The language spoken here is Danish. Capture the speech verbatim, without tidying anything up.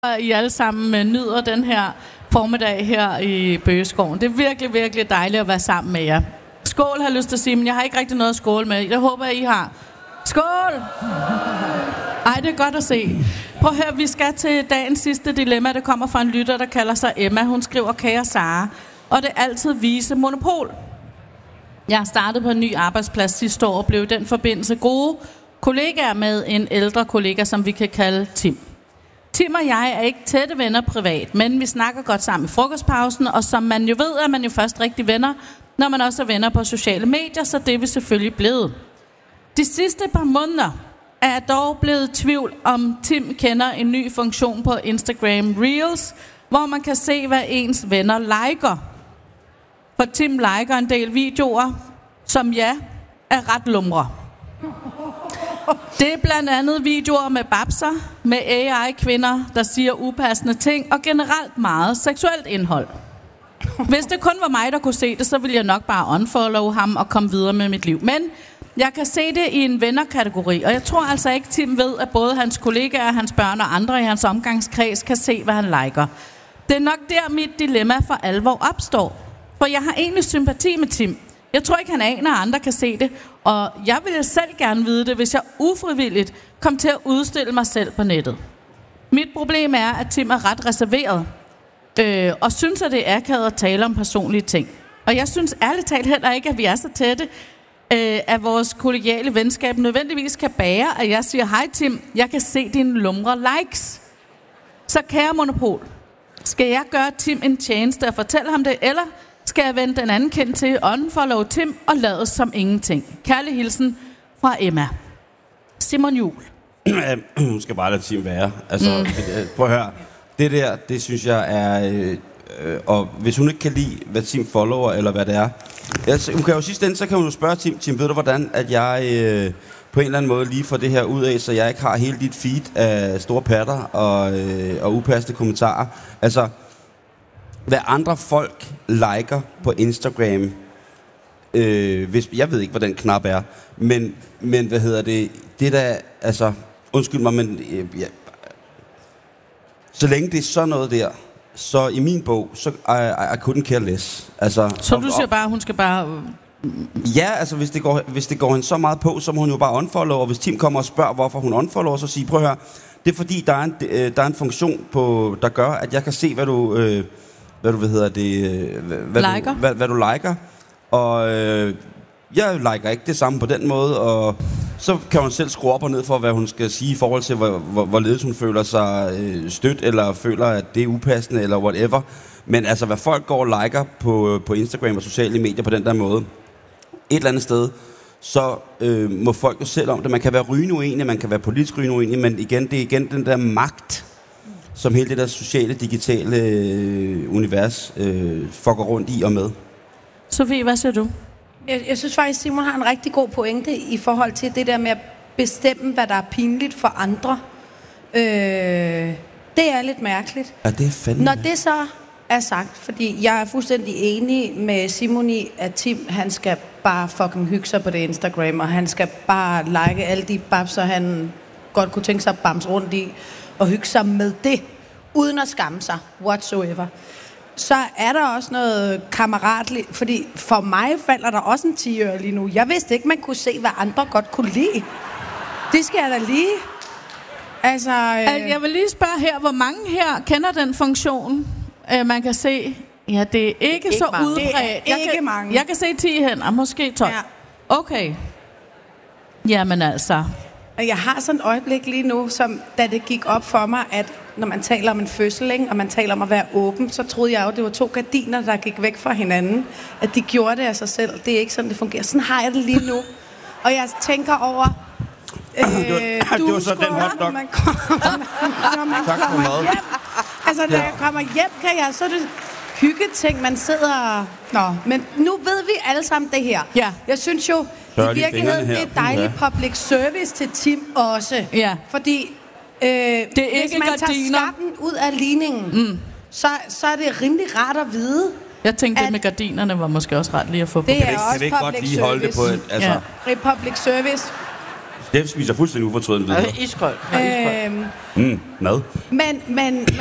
I alle sammen nyder den her formiddag her i Bøgeskoven. Det er virkelig, virkelig dejligt at være sammen med jer. Skål, har jeg lyst til at sige, men jeg har ikke rigtig noget at skåle med. Jeg håber, I har. Skål! Ej, det er godt at se. Prøv at høre, vi skal til dagens sidste dilemma. Det kommer fra en lytter, der kalder sig Emma. Hun skriver, kære Sara, og det er altid vise monopol. Jeg har startet på en ny arbejdsplads sidste år og blev i den forbindelse gode kollegaer med en ældre kollega, som vi kan kalde Tim. Tim og jeg er ikke tætte venner privat, men vi snakker godt sammen i frokostpausen, og som man jo ved, er man jo først rigtig venner, når man også er venner på sociale medier, så det er vi selvfølgelig blevet. De sidste par måneder er jeg dog blevet i tvivl, om Tim kender en ny funktion på Instagram Reels, hvor man kan se, hvad ens venner liker. For Tim liker en del videoer, som ja, er ret lumre. Det er blandt andet videoer med babser, med A I-kvinder, der siger upassende ting, og generelt meget seksuelt indhold. Hvis det kun var mig, der kunne se det, så ville jeg nok bare unfollow ham og komme videre med mit liv. Men jeg kan se det i en vennerkategori, og jeg tror altså ikke, Tim ved, at både hans kollegaer, hans børn og andre i hans omgangskreds kan se, hvad han liker. Det er nok der, mit dilemma for alvor opstår. For jeg har egentlig sympati med Tim. Jeg tror ikke, han aner, at andre kan se det, og jeg ville selv gerne vide det, hvis jeg ufrivilligt kom til at udstille mig selv på nettet. Mit problem er, at Tim er ret reserveret, øh, og synes, at det er akavet at tale om personlige ting. Og jeg synes ærligt talt heller ikke, at vi er så tætte, øh, at vores kollegiale venskab nødvendigvis kan bære, at jeg siger, hej Tim, jeg kan se dine lumre likes. Så kære monopol, skal jeg gøre Tim en tjeneste og fortælle ham det, eller skal jeg vende den anden kendt til unfollow Tim og lade som ingenting? Kærlig hilsen fra Emma. Simon Juhl. Hun skal bare lade Tim være. Altså, mm. prøv at høre. Det der, det synes jeg er... Øh, øh, og hvis hun ikke kan lide, hvad Tim follower, eller hvad det er... Altså, hun kan jo sidst ende, så kan hun jo spørge Tim, Tim, ved du hvordan, at jeg øh, på en eller anden måde lige får det her ud af, så jeg ikke har hele dit feed af store patter og, øh, og upassende kommentarer. Altså... Hvad andre folk liker på Instagram, øh, hvis, jeg ved ikke, hvad den knap er, men, men hvad hedder det, det der, altså, undskyld mig, men øh, ja, så længe det er sådan noget der, så i min bog, så I, I, I couldn't care less. Altså, så og, du siger bare, hun skal bare... Ja, altså hvis det, går, hvis det går hende så meget på, så må hun jo bare unfollow, og hvis Tim kommer og spørger, hvorfor hun unfollower, så siger, prøv at høre, det er fordi, der er en, øh, der er en funktion, på, der gør, at jeg kan se, hvad du... Øh, hvad du hvad hedder det, hvad, hvad, liker. Du, hvad, hvad du liker, og øh, jeg liker ikke det samme på den måde, og så kan hun selv skrue op og ned for, hvad hun skal sige i forhold til, hvor, hvor, hvorledes hun føler sig øh, stødt, eller føler, at det er upassende, eller whatever. Men altså, hvad folk går og liker på, på Instagram og sociale medier på den der måde, et eller andet sted, så øh, må folk jo selv om det. Man kan være rygende uenig, man kan være politisk rygende uenig, men igen, det er igen den der magt, som hele det der sociale, digitale øh, univers øh, fucker rundt i og med. Sofie, hvad siger du? Jeg, jeg synes faktisk, Simon har en rigtig god pointe i forhold til det der med at bestemme, hvad der er pinligt for andre. Øh, det er lidt mærkeligt. Ja, det er fandme. Når det så er sagt, fordi jeg er fuldstændig enig med Simon i, at Tim, han skal bare fucking hygge sig på det Instagram, og han skal bare like alle de babser, han godt kunne tænke sig at bamse rundt i, og hygge sig med det, uden at skamme sig, whatsoever. Så er der også noget kammeratligt, fordi for mig falder der også en tiøre lige nu. Jeg vidste ikke, man kunne se, hvad andre godt kunne lide. Det skal jeg da lige. Altså... Øh... Jeg vil lige spørge her, hvor mange her kender den funktion, øh, man kan se? Ja, det er ikke, ikke så udbredt. Det er jeg ikke kan, mange. Jeg kan se ti hænder, måske tolv. Ja. Okay. Jamen altså... Jeg har sådan et øjeblik lige nu, som da det gik op for mig, at når man taler om en fødsel, ikke, og man taler om at være åben, så troede jeg jo, at det var to gardiner, der gik væk fra hinanden. At de gjorde det af sig selv. Det er ikke sådan, det fungerer. Sådan har jeg det lige nu. Og jeg tænker over... Øh, det var, det var så den hotdog. Når man kommer, når man tak for kommer hjem. Altså, når ja. jeg kommer hjem, kan jeg, så er det hyggeting, man sidder... Nå, men nu ved vi alle sammen det her. Ja. Jeg synes jo... I virkeligheden, det er dejligt public service til Tim også. Ja. Fordi øh, det er hvis man gardiner. tager skatten ud af ligningen, mm. så, så er det rimelig rart at vide. Jeg tænkte, at med gardinerne var måske også ret lige at få på. Det er kan også vi ikke public godt lige service. holde det på et, altså. Ja. Public service. Det spiser fuldstændig ufortrødent videre. Altså, iskold. Ja, iskold. Øhm, Mm, mad. men, men,